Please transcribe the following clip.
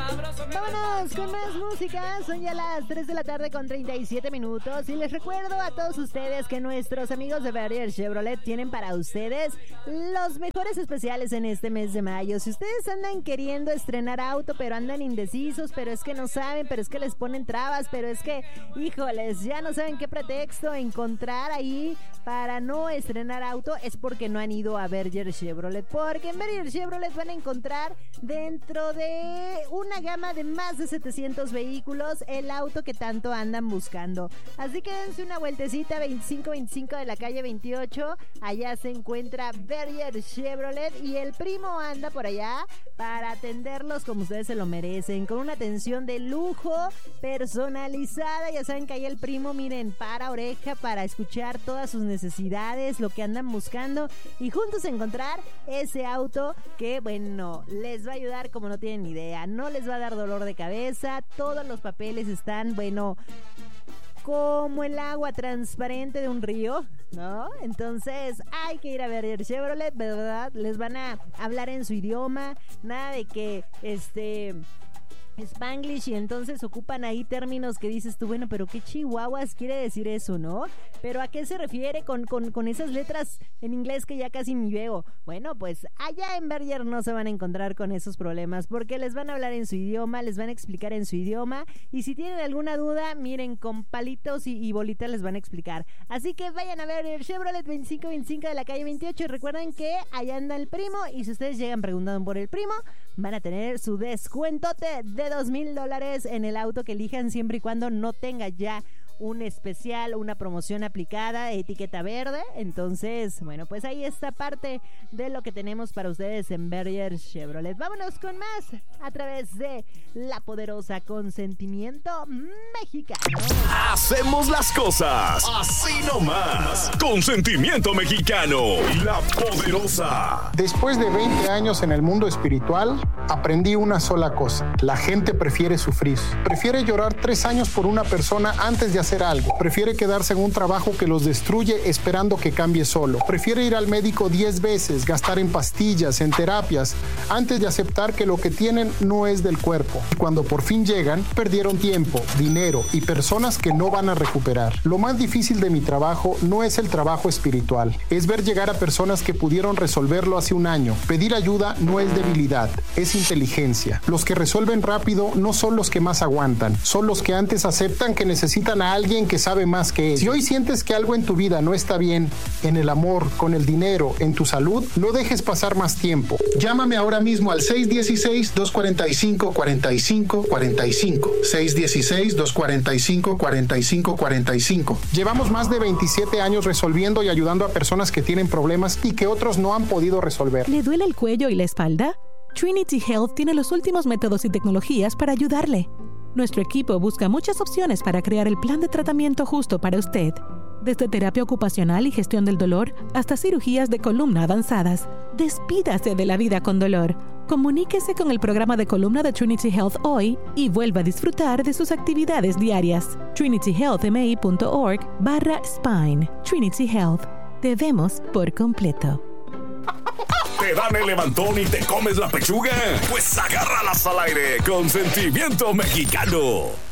Vámonos con más música. Son ya las 3 de la tarde con 37 minutos. Y les recuerdo a todos ustedes que nuestros amigos de Barrier Chevrolet tienen para ustedes los mejores especiales en este mes de mayo. Si ustedes andan queriendo estrenar auto, pero andan indecisos, pero es que no saben, pero es que les ponen trabas, pero es que, híjoles, ya no saben qué pretexto encontrar ahí para no estrenar auto, es porque no han ido a Barrier Chevrolet. Porque en Barrier Chevrolet van a encontrar dentro de una gama de más de 700 vehículos el auto que tanto andan buscando. Así que dense una vueltecita, 2525 de la calle 28. Allá se encuentra Barrier Chevrolet y el primo anda por allá para atenderlos como ustedes se lo merecen, con una atención de lujo personalizada. Ya saben que ahí el primo, miren, para oreja para escuchar todas sus necesidades, lo que andan buscando y juntos encontrar ese auto que, bueno, les va a ayudar como no tienen idea. No les va a dar dolor de cabeza, todos los papeles están, bueno, como el agua transparente de un río, ¿no? Entonces hay que ir a ver Chevrolet, ¿verdad? Les van a hablar en su idioma, nada de que Spanglish, y entonces ocupan ahí términos que dices tú, bueno, pero qué chihuahuas quiere decir eso, ¿no? Pero ¿a qué se refiere con esas letras en inglés que ya casi ni veo? Bueno, pues allá en Barrier no se van a encontrar con esos problemas, porque les van a hablar en su idioma, les van a explicar en su idioma, y si tienen alguna duda, miren, con palitos y bolitas les van a explicar. Así que vayan a ver el Chevrolet 2525 de la calle 28 y recuerden que allá anda el primo, y si ustedes llegan preguntando por el primo, van a tener su descuentote de $2,000 en el auto que elijan, siempre y cuando no tenga ya un especial, una promoción aplicada, etiqueta verde. Entonces, bueno, pues ahí está parte de lo que tenemos para ustedes en Barrier Chevrolet. Vámonos con más a través de la poderosa Consentimiento Mexicano. Hacemos las cosas así nomás. Consentimiento Mexicano, la poderosa. Después de 20 años en el mundo espiritual, aprendí una sola cosa: la gente prefiere sufrir, prefiere llorar 3 años por una persona antes de hacer algo, prefiere quedarse en un trabajo que los destruye esperando que cambie solo, prefiere ir al médico 10 veces, gastar en pastillas, en terapias, antes de aceptar que lo que tienen no es del cuerpo. Y cuando por fin llegan, perdieron tiempo, dinero y personas que no van a recuperar. Lo más difícil de mi trabajo no es el trabajo espiritual, es ver llegar a personas que pudieron resolverlo hace un año. Pedir ayuda no es debilidad, es inteligencia. Los que resuelven rápido no son los que más aguantan, son los que antes aceptan que necesitan a alguien que sabe más que ellos. Si hoy sientes que algo en tu vida no está bien, en el amor, con el dinero, en tu salud, no dejes pasar más tiempo. Llámame ahora mismo al 616-245-4545. 616-245-4545. Llevamos más de 27 años resolviendo y ayudando a personas que tienen problemas y que otros no han podido resolver. ¿Le duele el cuello y la espalda? Trinity Health tiene los últimos métodos y tecnologías para ayudarle. Nuestro equipo busca muchas opciones para crear el plan de tratamiento justo para usted. Desde terapia ocupacional y gestión del dolor hasta cirugías de columna avanzadas. Despídase de la vida con dolor. Comuníquese con el programa de columna de Trinity Health hoy y vuelva a disfrutar de sus actividades diarias. trinityhealthma.org/spine. Trinity Health. Te vemos por completo. ¿Te dan el levantón y te comes la pechuga? Pues agárralas al aire con Sentimiento Mexicano.